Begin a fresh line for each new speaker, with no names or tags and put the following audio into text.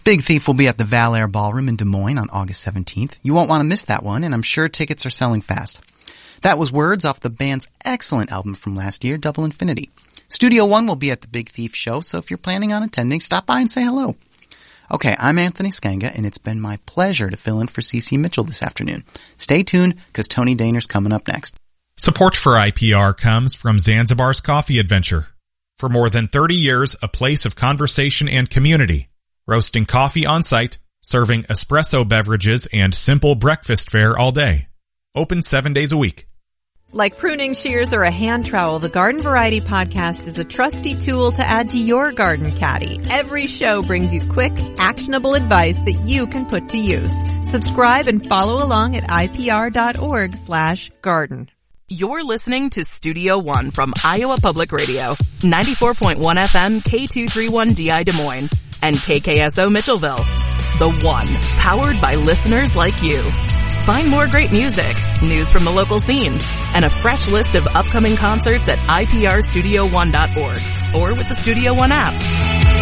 Big Thief will be at the Val Air Ballroom in Des Moines on August 17th. You won't want to miss that one, and I'm sure tickets are selling fast. That was Words off the band's excellent album from last year, Double Infinity. Studio One will be at the Big Thief show, so if you're planning on attending, stop by and say hello. Okay, I'm Anthony Skenga, and it's been my pleasure to fill in for CeCe Mitchell this afternoon. Stay tuned, because Tony Dahner's coming up next.
Support for IPR comes from Zanzibar's Coffee Adventure. For more than 30 years, a place of conversation and community. Roasting coffee on site, serving espresso beverages, and simple breakfast fare all day. Open 7 days a week.
Like pruning shears or a hand trowel, the Garden Variety Podcast is a trusty tool to add to your garden caddy. Every show brings you quick, actionable advice that you can put to use. Subscribe and follow along at ipr.org/garden.
You're listening to Studio One from Iowa Public Radio, 94.1 FM, K231DI Des Moines, and KKSO Mitchellville. The One, powered by listeners like you. Find more great music, news from the local scene, and a fresh list of upcoming concerts at iprstudio1.org or with the Studio One app.